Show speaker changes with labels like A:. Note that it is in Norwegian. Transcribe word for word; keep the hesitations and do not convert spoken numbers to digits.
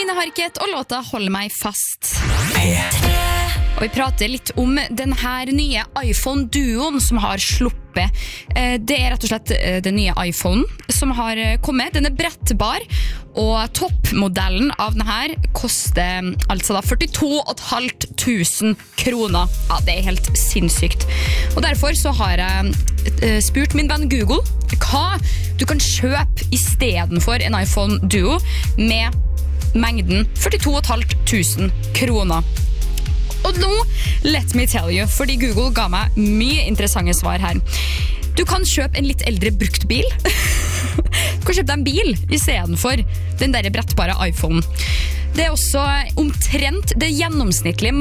A: Line Harket og låta Hold meg fast. Og vi prater litt om den her nye iPhone Duoen som har sluppet. Det er rett og slett den nye iPhone som har kommet. Den er brettbar, og toppmodellen av den her koster altså da førtito tusen fem hundre kroner. Ja, det er helt sinnssykt. Og derfor så har jeg spurt min venn Google hva du kan kjøpe i stedet for en iPhone Duo med mengden førtito tusen fem hundre kroner. Og nå, let me tell you, fordi Google ga meg mye interessante svar her. Du kan kjøpe en litt eldre brukt bil. Du kan kjøpe deg en bil i stedet for den der brettbare iPhone. Det er også omtrent det gjennomsnittlige